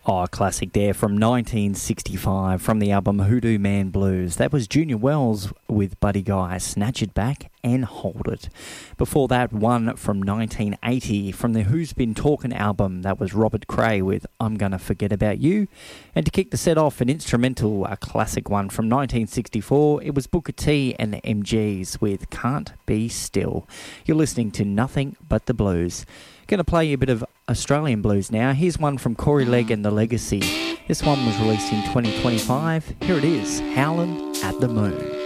Oh, a classic there from 1965 from the album Hoodoo Man Blues. That was Junior Wells with Buddy Guy, Snatch It Back and Hold It. Before that, one from 1980 from the Who's Been Talking album. That was Robert Cray with I'm Gonna Forget About You. And to kick the set off, an instrumental, a classic one from 1964. It was Booker T and the MGs with Can't Be Still. You're listening to Nothing But the Blues. Going to play you a bit of Australian blues now. Here's one from Corey Legg and the Legacy. This one was released in 2025. Here it is, Howlin' at the Moon.